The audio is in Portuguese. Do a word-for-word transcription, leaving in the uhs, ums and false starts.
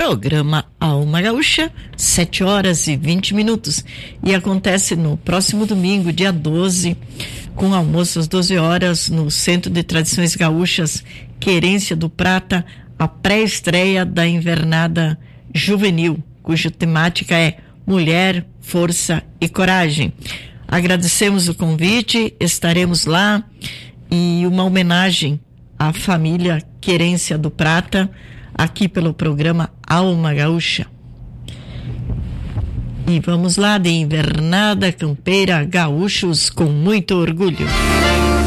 Programa Alma Gaúcha, sete horas e vinte minutos. E acontece no próximo domingo, dia doze, com almoço às doze horas, no Centro de Tradições Gaúchas, Querência do Prata, a pré-estreia da Invernada Juvenil, cuja temática é Mulher, Força e Coragem. Agradecemos o convite, estaremos lá, e uma homenagem à família Querência do Prata, aqui pelo programa Alma Gaúcha. E vamos lá, de Invernada Campeira, gaúchos com muito orgulho.